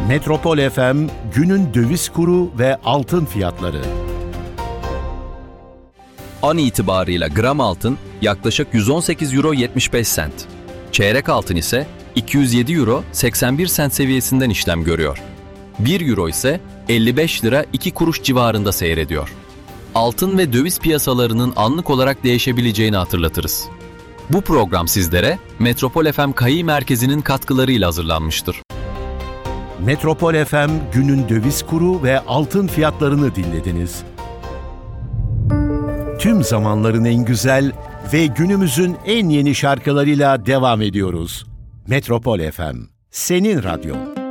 Metropol FM günün döviz kuru ve altın fiyatları. An itibarıyla gram altın yaklaşık 118 euro 75 sent. Çeyrek altın ise 207 euro 81 sent seviyesinden işlem görüyor. 1 euro ise 55 lira 2 kuruş civarında seyrediyor. Altın ve döviz piyasalarının anlık olarak değişebileceğini hatırlatırız. Bu program sizlere Metropol FM Kayi Merkezi'nin katkılarıyla hazırlanmıştır. Metropol FM günün döviz kuru ve altın fiyatlarını dinlediniz. Tüm zamanların en güzel ve günümüzün en yeni şarkılarıyla devam ediyoruz. Metropol FM, senin radyon.